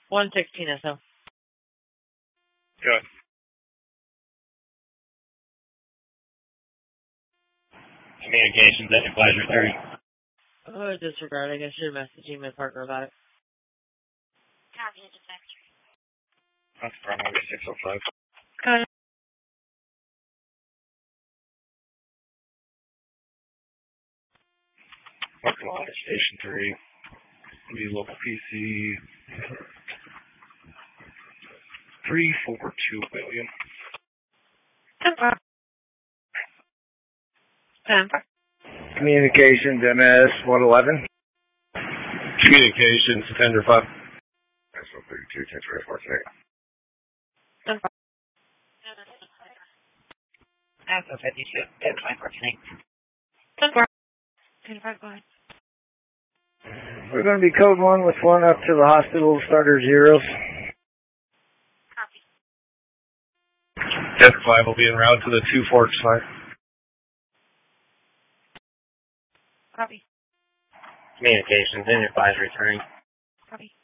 116 SO. Good. Communications, Enterprise returning. Disregard. I guess you're messaging my partner about it. Copy at the factory. That's Bravo 605. Got it. Parking lot at Station 3. Be local PC 342 billion. 10-4. 10-4. Communications, MS 111. Communications, Tender 5. SO 32, 10-4. 10-4. SO 52, 10-4. 10-4. 10-5, go ahead. We're going to be code 1 with 1 up to the hospital starter zeros. Copy. Tender 5 will be en route to the 2 Forks site. Copy. Communications, Enterprise returning. Copy.